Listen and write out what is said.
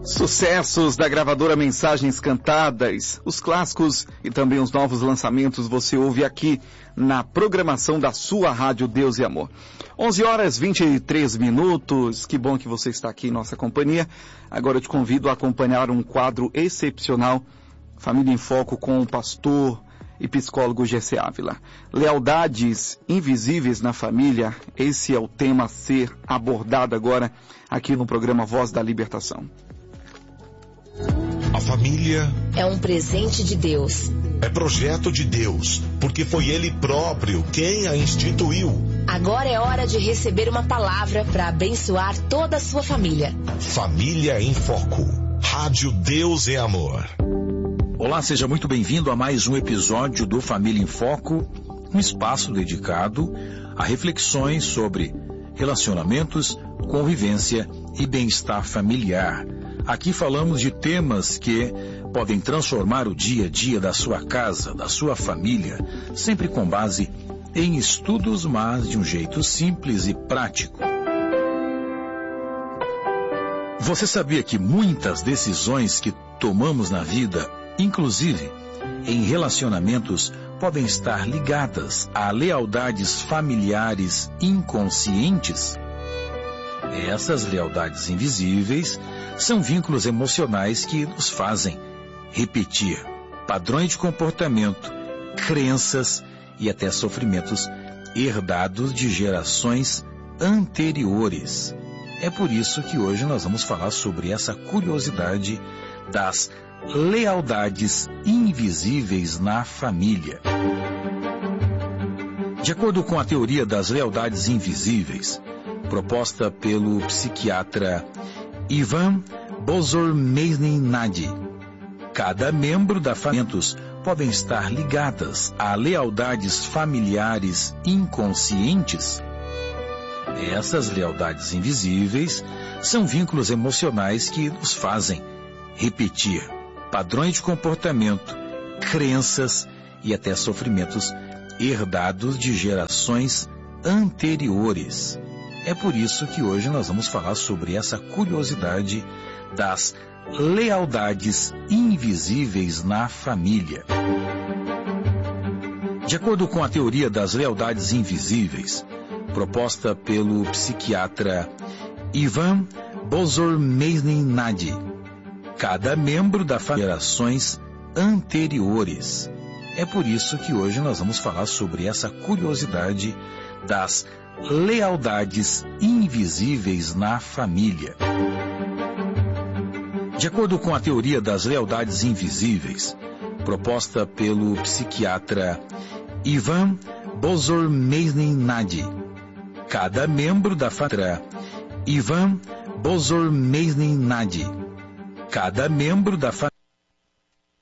Sucessos da gravadora Mensagens Cantadas, os clássicos e também os novos lançamentos você ouve aqui na programação da sua Rádio Deus e Amor. 11h23, que bom que você está aqui em nossa companhia. Agora eu te convido a acompanhar um quadro excepcional, Família em Foco, com o pastor e psicólogo Gessé Ávila. Lealdades invisíveis na família, esse é o tema a ser abordado agora aqui no programa Voz da Libertação. A família é um presente de Deus. É projeto de Deus, porque foi Ele próprio quem a instituiu. Agora é hora de receber uma palavra para abençoar toda a sua família. Família em Foco. Rádio Deus e Amor. Olá, seja muito bem-vindo a mais um episódio do Família em Foco, um espaço dedicado a reflexões sobre relacionamentos, convivência e bem-estar familiar. Aqui falamos de temas que podem transformar o dia a dia da sua casa, da sua família, sempre com base em estudos, mas de um jeito simples e prático. Você sabia que muitas decisões que tomamos na vida, inclusive em relacionamentos, podem estar ligadas a lealdades familiares inconscientes? Essas lealdades invisíveis são vínculos emocionais que nos fazem repetir padrões de comportamento, crenças e até sofrimentos herdados de gerações anteriores. É por isso que hoje nós vamos falar sobre essa curiosidade das lealdades invisíveis na família. De acordo com a teoria das lealdades invisíveis, proposta pelo psiquiatra Ivan Bozormeiznadi, cada membro da família podem estar ligadas a lealdades familiares inconscientes. Essas lealdades invisíveis são vínculos emocionais que nos fazem repetir padrões de comportamento, crenças e até sofrimentos herdados de gerações anteriores. É por isso que hoje nós vamos falar sobre essa curiosidade das lealdades invisíveis na família. De acordo com a teoria das lealdades invisíveis, proposta pelo psiquiatra Ivan Bozormeiznadi, cada membro da família gerações anteriores. É por isso que hoje nós vamos falar sobre essa curiosidade das lealdades invisíveis na família. De acordo com a teoria das lealdades invisíveis, proposta pelo psiquiatra Ivan Bozormeiznadi, cada membro da família Ivan Bozormeiznadi, cada membro da família